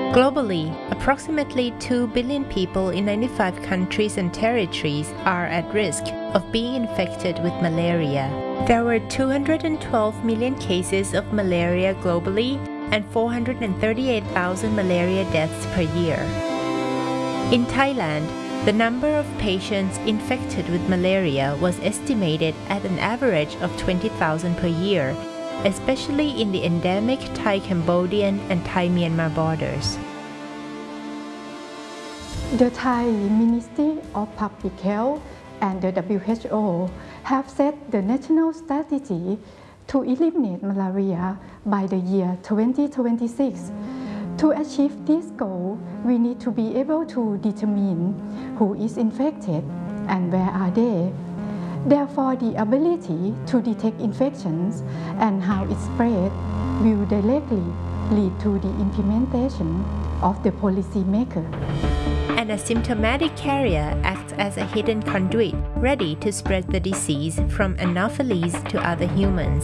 Globally, approximately 2 billion people in 95 countries and territories are at risk of being infected with malaria. There were 212 million cases of malaria globally and 438,000 malaria deaths per year. In Thailand, the number of patients infected with malaria was estimated at an average of 20,000 per year, especially in the endemic Thai-Cambodian and Thai-Myanmar borders. The Thai Ministry of Public Health and the WHO have set the national strategy to eliminate malaria by the year 2026. To achieve this goal, we need to be able to determine who is infected and where are they. Therefore, the ability to detect infections and how it spread will directly lead to the implementation of the policymaker. An asymptomatic carrier acts as a hidden conduit, ready to spread the disease from Anopheles to other humans.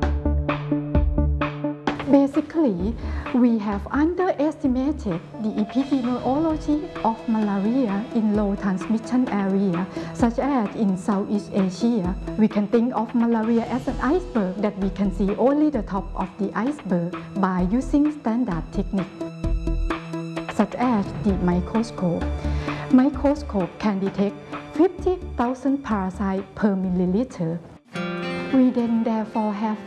Basically, we have underestimated the epidemiology of malaria in low transmission areas, such as in Southeast Asia. We can think of malaria as an iceberg that we can see only the top of the iceberg by using standard techniques, such as the microscope. Microscope can detect 50,000 parasites per milliliter. We then therefore have